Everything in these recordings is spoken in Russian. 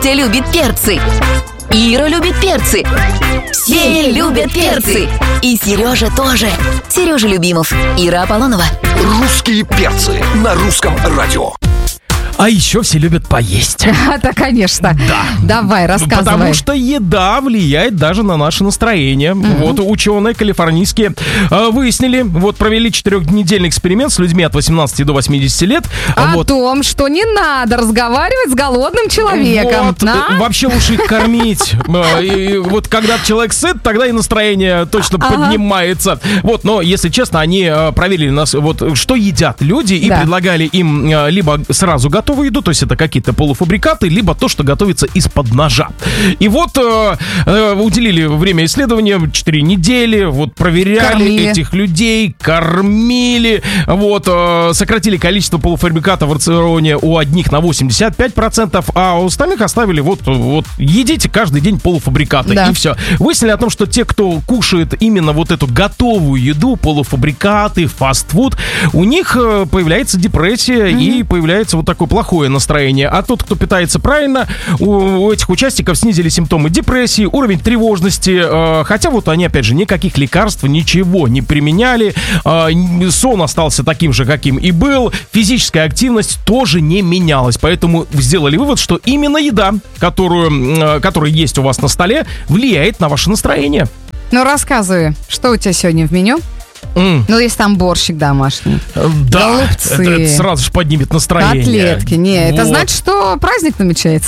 Костя любит перцы. Ира любит перцы. Все любят перцы. И Сережа тоже. Сережа Любимов, Ира Аполлонова. Русские перцы на русском радио. А еще все любят поесть. Да, конечно. Да. Давай, рассказывай. Потому что еда влияет даже на наше настроение. Вот ученые калифорнийские выяснили, провели 4-недельный эксперимент с людьми от 18 до 80 лет. О том, что не надо разговаривать с голодным человеком. Вообще лучше их кормить. И вот когда человек сыт, тогда и настроение точно поднимается. Но если честно, они проверили нас, что едят люди, и предлагали им либо сразу готовую еду, то есть это какие-то полуфабрикаты, либо то, что готовится из-под ножа. И уделили время исследования 4 недели, проверяли этих людей, кормили, сократили количество полуфабрикатов в рационе у одних на 85%, а у остальных оставили едите каждый день полуфабрикаты, и все. Выяснили о том, что те, кто кушает именно эту готовую еду, полуфабрикаты, фастфуд, у них появляется депрессия и появляется такое плохое настроение. А тот, кто питается правильно, у этих участников снизили симптомы депрессии, уровень тревожности, хотя они, опять же, никаких лекарств, ничего не применяли, сон остался таким же, каким и был, физическая активность тоже не менялась, поэтому сделали вывод, что именно еда, которая есть у вас на столе, влияет на ваше настроение. Рассказывай, что у тебя сегодня в меню? Если там борщик домашний. Да, голубцы, это сразу же поднимет настроение. Котлетки. Это значит, что праздник намечается.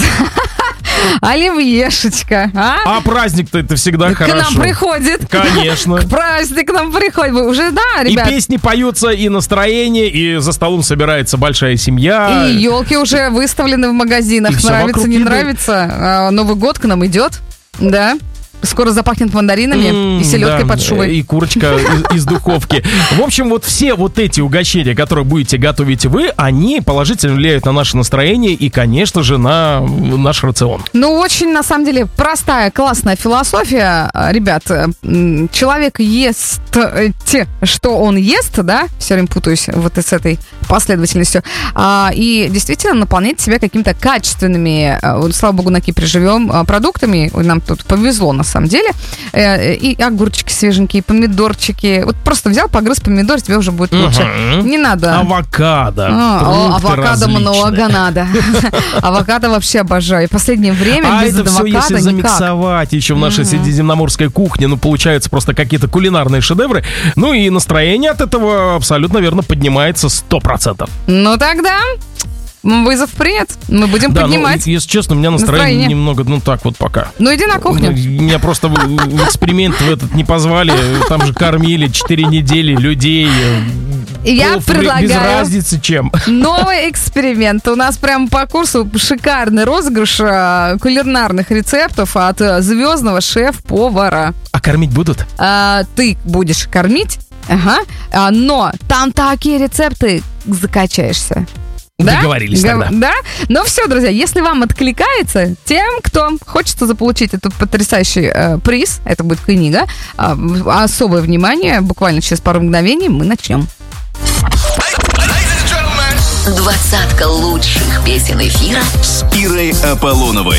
Оливьешечка. А праздник-то это всегда хорошо. К нам приходит. Конечно. Праздник к нам приходит. Уже, ребят. И песни поются, и настроение, и за столом собирается большая семья. И елки уже выставлены в магазинах. Нравится, не нравится. Новый год к нам идет. Да. Скоро запахнет мандаринами и селедкой под шубой. И курочка из духовки. В общем, все эти угощения, которые будете готовить вы, они положительно влияют на наше настроение и, конечно же, на наш рацион. Очень, на самом деле, простая, классная философия. Ребят, человек ест что он ест, да? Все время путаюсь с этой последовательностью. И действительно наполнять себя какими-то качественными, слава богу, на Кипре живем, продуктами. Нам тут повезло, на самом деле. И огурчики свеженькие, и помидорчики. Просто взял, погрыз помидор, тебе уже будет лучше. Не надо. Авокадо. Авокадо много надо. Авокадо вообще обожаю. В последнее время без это авокадо все, если замиксовать еще в нашей средиземноморской кухне, получаются просто какие-то кулинарные шедевры. И настроение от этого абсолютно верно поднимается 100%. Тогда... вызов принят. Мы будем поднимать. Если честно, у меня настроение немного, пока. Иди на кухню. Меня просто в эксперимент в этот не позвали. Там же кормили 4 недели людей. Я предлагаю без разницы чем. Новый эксперимент. У нас прямо по курсу шикарный розыгрыш кулинарных рецептов от звездного шеф-повара. А кормить будут? Ты будешь кормить, но там такие рецепты, закачаешься. Договорились тогда. Да? Все, друзья, если вам откликается, тем, кто хочется заполучить этот потрясающий приз, это будет книга, особое внимание, буквально через пару мгновений мы начнем. 20 лучших песен эфира с Ирой Аполлоновой.